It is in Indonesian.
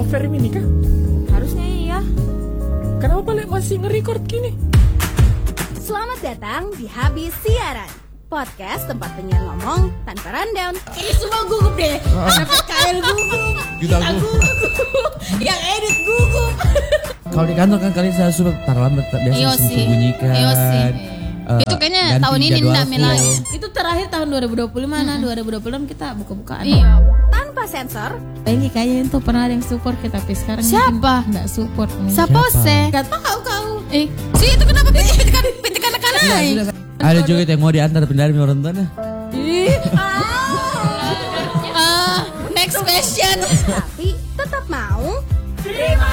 Ferry ini kah? Harusnya iya. Kenapa balik masih nge-record gini? Selamat datang di Habis Siaran, podcast tempat penyiar ngomong tanpa rundown. Ini semua gugup deh. Anak PKL gugup, Kita gugup, yang edit gugup. Kalau di kantor kan kalian selalu suka lambat biasa Iya sih. sembunyikan. Iya sih. Itu kayaknya ganti tahun ini jadwal enggak full. lagi. Itu terakhir tahun 2020 mana? 2026 kita buka-bukaan. Iya. Tanpa sensor, Ini kayaknya itu pernah ada yang support kita, tapi sekarang Siapa? Enggak support. Siapa se? Gak tahu kau. Si itu kenapa pitikan anak-anak? Ada juga yang mau diantar pindah dari orang tua. Next question. tapi tetap mau. Terima